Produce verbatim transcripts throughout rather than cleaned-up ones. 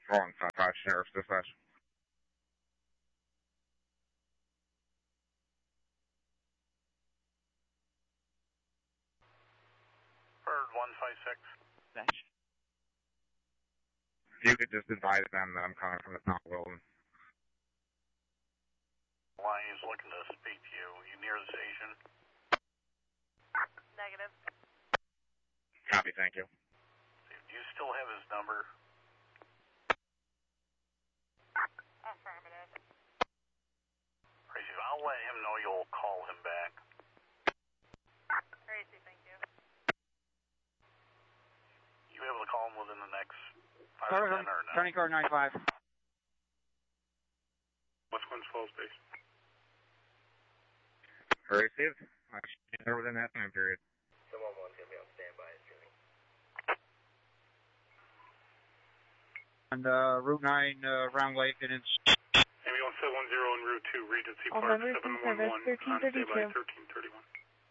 Wrong, five Sheriff's Dispatch. Bird one five six. Dispatch. You could just advise them that I'm coming from the Mount Wilton. Line is looking to speak to you. You near the station? Negative. Copy, thank you. Do you still have his number? Affirmative. Tracy, I'll let him know you'll call him back. Tracy, thank you. You able to call him within the next five Sorry, or ten or no? Turning car nine five. What's one's full space? Received. I should be there within that time period. Someone one's going to be on standby is Jimmy. And uh, Route nine, uh, Round Lake, and it's... Amy one seven one zero on Route two, Regency All Park, members in seven one one, service, on standby thirteen thirty-two. thirteen thirty-one.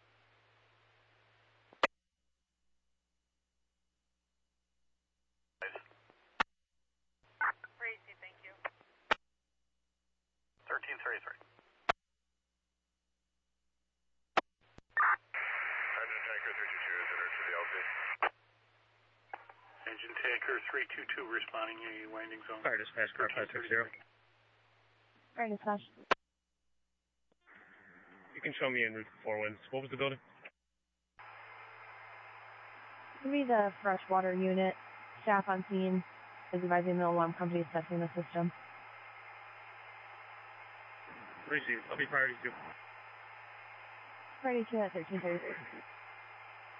Tracy, thank you. thirteen thirty-three. Engine tanker three two two is entered to the L C. Engine tanker three two two responding to landing zone. Sorry, Dispatch, car five six zero. Alright, dispatch. You can show me en route four winds. What was the building? Give me the freshwater unit. Staff on scene is advising the alarm company is testing the system. Receive. I'll be priority two. Ready to at thirteen thirty-three.